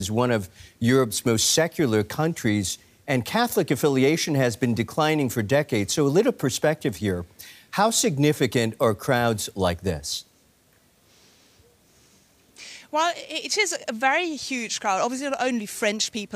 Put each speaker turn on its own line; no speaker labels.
is one of Europe's most secular countries, and Catholic affiliation has been declining for decades. So a little perspective here. How significant are crowds like this?
Well, it is a very huge crowd. Obviously, not only French people